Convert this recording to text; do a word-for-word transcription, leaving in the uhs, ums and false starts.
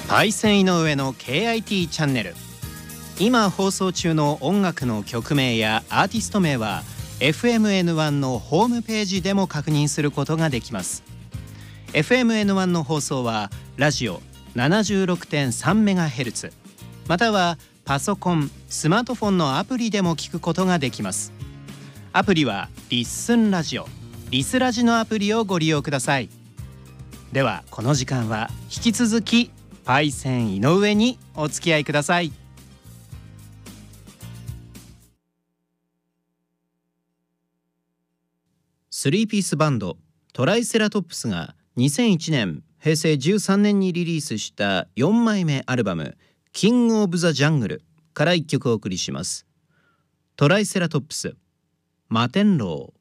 パイセン井上の ケーアイティー チャンネル。今放送中の音楽の曲名やアーティスト名は エフエムエヌワン のホームページでも確認することができます。 エフエムエヌワン の放送はラジオ ななじゅうろくてんさんメガヘルツ またはパソコン、スマートフォンのアプリでも聞くことができます。アプリはリッスンラジオ、リスラジのアプリをご利用ください。ではこの時間は引き続きパイセン井上にお付き合いください。スリーピースバンドトライセラトップスがにせんいちねんへいせいじゅうさんねんにリリースしたよんまいめアルバムキングオブザジャングルからいっきょくお送りします。トライセラトップス、摩天楼。